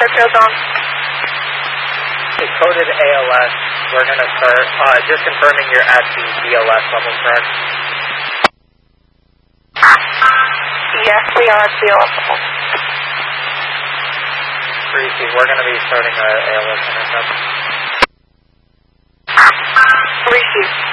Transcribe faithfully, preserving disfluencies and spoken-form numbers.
Fairfield on. It's coded A L S. We're going to start, uh, just confirming you're at the B L S level, correct? Yes, we are at B L S level. Greasy, we're going to be starting our A L S intercept. Greasy.